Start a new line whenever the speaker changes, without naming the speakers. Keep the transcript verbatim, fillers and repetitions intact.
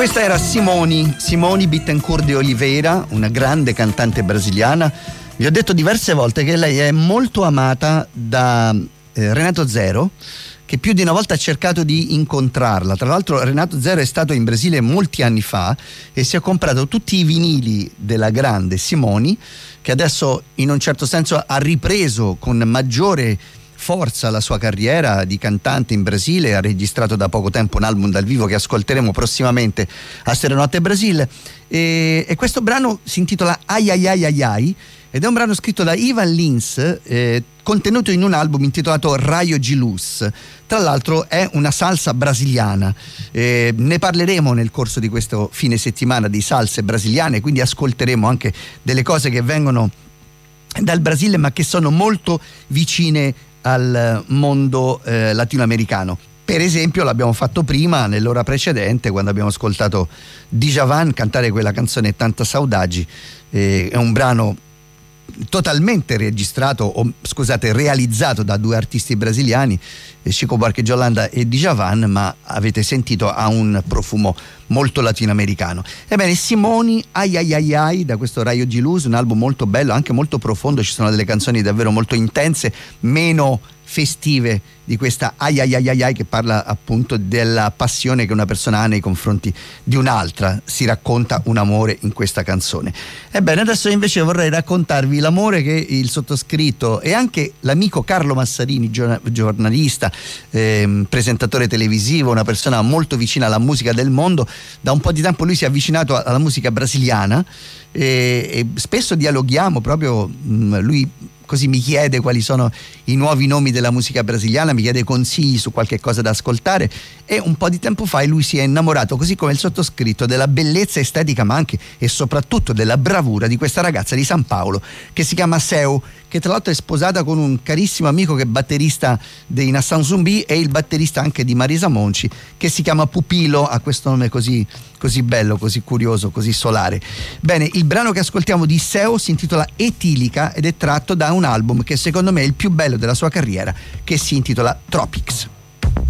Questa era Simone, Simone Bittencourt de Oliveira, una grande cantante brasiliana. Vi ho detto diverse volte che lei è molto amata da eh, Renato Zero, che più di una volta ha cercato di incontrarla. Tra l'altro Renato Zero è stato in Brasile molti anni fa e si è comprato tutti i vinili della grande Simone, che adesso in un certo senso ha ripreso con maggiore forza la sua carriera di cantante in Brasile. Ha registrato da poco tempo un album dal vivo che ascolteremo prossimamente a Serenotte Brasile, e, e questo brano si intitola Ai Ai Ai Ai Ai ed è un brano scritto da Ivan Lins, eh, contenuto in un album intitolato Raio de Luz. Tra l'altro è una salsa brasiliana, eh, ne parleremo nel corso di questo fine settimana di salse brasiliane, quindi ascolteremo anche delle cose che vengono dal Brasile ma che sono molto vicine al mondo eh, latinoamericano. Per esempio l'abbiamo fatto prima, nell'ora precedente, quando abbiamo ascoltato Djavan cantare quella canzone Tanta Saudade. Eh, è un brano totalmente registrato, o scusate, realizzato da due artisti brasiliani, Chico Buarque de Holanda e Djavan, ma avete sentito, ha un profumo molto latinoamericano. Ebbene, Simone, Ai Ai Ai Ai, da questo Raio de Luz, un album molto bello, anche molto profondo, ci sono delle canzoni davvero molto intense, meno festive di questa Ai Ai Ai Ai Ai, che parla appunto della passione che una persona ha nei confronti di un'altra. Si racconta un amore in questa canzone. Ebbene, adesso invece vorrei raccontarvi l'amore che il sottoscritto e anche l'amico Carlo Massarini, giornalista, eh, presentatore televisivo, una persona molto vicina alla musica del mondo, da un po' di tempo lui si è avvicinato alla musica brasiliana e, e spesso dialoghiamo proprio. Mh, lui così mi chiede quali sono i nuovi nomi della musica brasiliana, mi chiede consigli su qualche cosa da ascoltare, e un po' di tempo fa lui si è innamorato, così come il sottoscritto, della bellezza estetica ma anche e soprattutto della bravura di questa ragazza di San Paolo che si chiama Seu, che tra l'altro è sposata con un carissimo amico che è batterista dei Nação Zumbi e il batterista anche di Marisa Monci, che si chiama Pupilo, ha questo nome così, così bello, così curioso, così solare. Bene, il brano che ascoltiamo di Seu si intitola Etilica ed è tratto da un album che secondo me è il più bello della sua carriera, che si intitola Tropics.